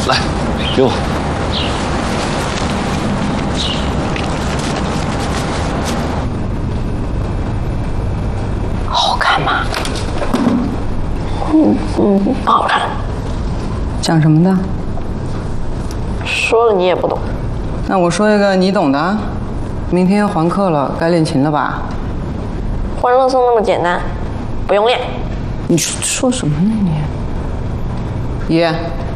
来，给我。 好看吗？不好看。 讲什么的？ 说了你也不懂。 那我说一个你懂的。明天要还课了，该练琴了吧？ 欢乐颂那么简单，不用练。 你说什么呢你？爷。